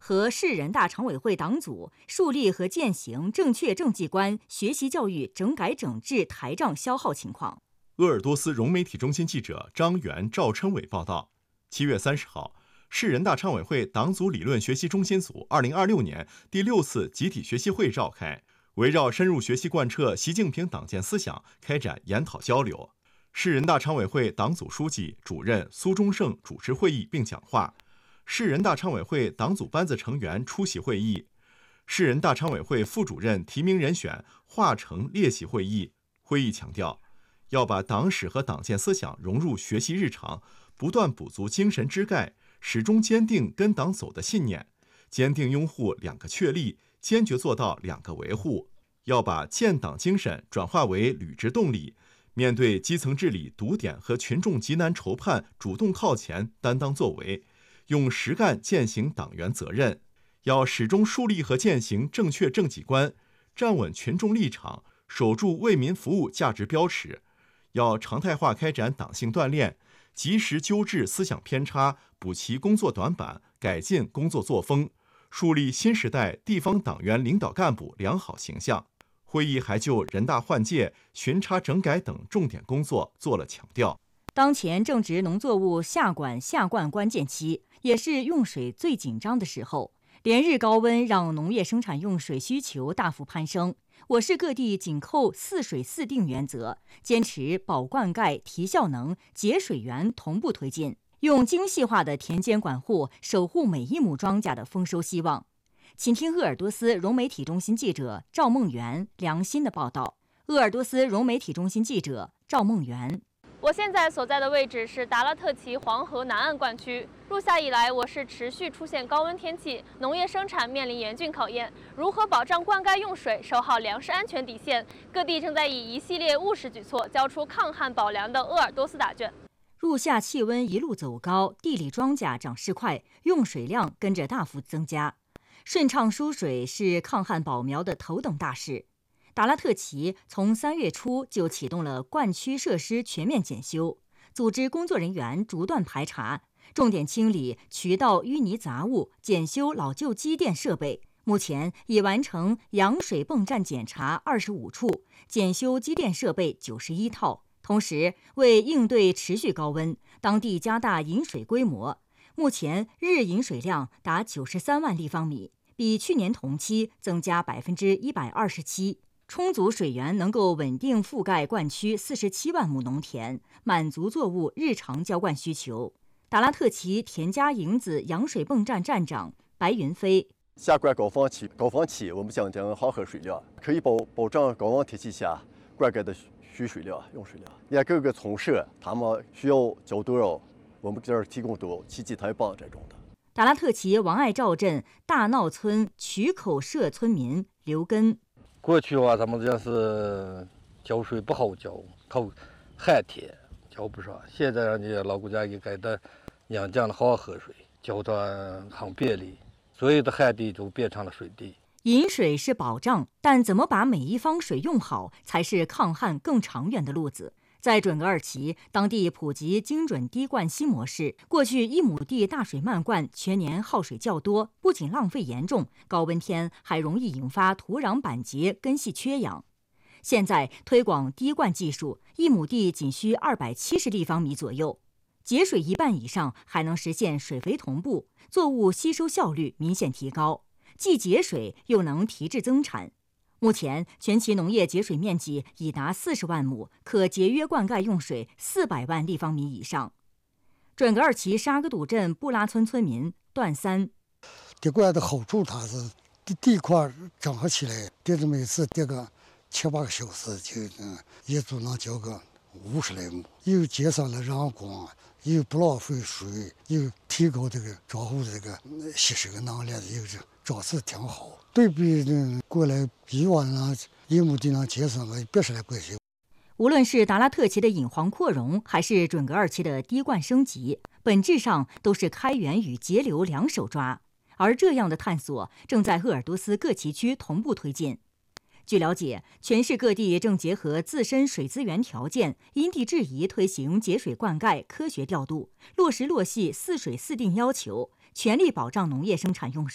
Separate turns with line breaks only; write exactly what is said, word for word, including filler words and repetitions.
和市人大常委会党组树立和践行正确政绩观学习教育整改整治台账消耗情况。
鄂尔多斯融媒体中心记者张元、赵琛伟报道，七月三十号，市人大常委会党组理论学习中心组二零二六年第六次集体学习会召开，围绕深入学习贯彻习近平党建思想开展研讨交流。市人大常委会党组书记、主任苏忠胜主持会议并讲话，市人大常委会党组班子成员出席会议，市人大常委会副主任提名人选华成列席会议。会议强调，要把党史和党建思想融入学习日常，不断补足精神支盖，始终坚定跟党走的信念，坚定拥护两个确立，坚决做到两个维护。要把建党精神转化为履职动力，面对基层治理堵点和群众急难愁盼，主动靠前，担当作为，用实干践行党员责任。要始终树立和践行正确政绩观，站稳群众立场，守住为民服务价值标尺。要常态化开展党性锻炼，及时纠治思想偏差，补齐工作短板，改进工作作风，树立新时代地方党员领导干部良好形象。会议还就人大换届、巡查整改等重点工作做了强调。
当前正值农作物下管下灌关键期，也是用水最紧张的时候。连日高温让农业生产用水需求大幅攀升，我市各地紧扣四水四定原则，坚持保灌溉、提效能、节水源同步推进，用精细化的田间管护守护每一亩庄稼的丰收希望。请听鄂尔多斯融媒体中心记者赵梦媛、梁鑫的报道。鄂尔多斯融媒体中心记者赵梦媛。
我现在所在的位置是达拉特旗黄河南岸灌区。入夏以来，我市持续出现高温天气，农业生产面临严峻考验。如何保障灌溉用水，守好粮食安全底线？各地正在以一系列务实举措交出抗旱保粮的鄂尔多斯答卷。
入夏气温一路走高，地里庄稼长势快，用水量跟着大幅增加。顺畅输水是抗旱保苗的头等大事。达拉特旗从三月初就启动了灌区设施全面检修，组织工作人员逐段排查，重点清理渠道淤泥杂物，检修老旧机电设备。目前已完成扬水泵站检查二十五处，检修机电设备九十一套。同时，为应对持续高温，当地加大引水规模，目前日引水量达九十三万立方米，比去年同期增加百分之一百二十七。充足水源能够稳定覆盖灌区四十七万亩农田，满足作物日常浇灌需求。达拉特旗田家营子扬水泵站站长白云飞：
下灌高峰期，高峰期我们讲讲好喝水量，可以保保障高温天气下灌溉的需水量、用水量。你看各个村社，他们需要浇多少，我们这儿提供多少，七几台泵这种的。
达拉特旗王爱赵镇大闹村渠口社村民刘根。
过去啊，咱们这是浇水不好浇，靠旱天浇不上。现在人家老国家给改的养降了好喝水，浇它很便利，所有的旱地就变成了水地。
饮水是保障，但怎么把每一方水用好，才是抗旱更长远的路子。在准噶尔旗，当地普及精准滴灌新模式。过去一亩地大水漫灌，全年耗水较多，不仅浪费严重，高温天还容易引发土壤板结、根系缺氧。现在推广滴灌技术，一亩地仅需二百七十立方米左右，节水一半以上，还能实现水肥同步，作物吸收效率明显提高，既节水又能提质增产。目前，全旗农业节水面积已达四十万亩，可节约灌溉用水四百万立方米以上。准噶尔旗沙格堵镇布拉村村民段三：
滴灌的好处，它是地地块整合起来，滴着每次滴个七八个小时，就嗯一组能浇个五十来亩，又减少了人工，又不浪费水，又提高这个庄户这个吸水的能力，又是长势挺好。对比过来以往呢，一亩地能节省了八十来块钱。
无论是达拉特旗的引黄扩容，还是准噶尔旗的滴灌升级，本质上都是开源与节流两手抓。而这样的探索正在鄂尔多斯各旗区同步推进。据了解，全市各地正结合自身水资源条件，因地制宜推行节水灌溉科学调度，落实落细四水四定要求，全力保障农业生产用水。